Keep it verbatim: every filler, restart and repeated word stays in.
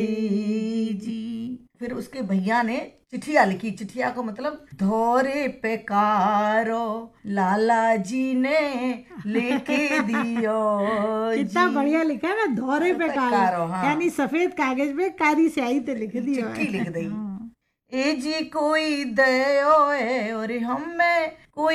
जी। फिर उसके भैया ने चिट्ठिया लिखी, चिट्ठिया को मतलब धोरे पे कारो लाला जी ने लेके दियो। कितना बढ़िया लिखा है ना, धोरे पे कारो, हाँ। यानी सफेद कागज पे कारी स्याही ते लिख दी चिट्ठी लिख दी। ए जी कोई दयो है और हम में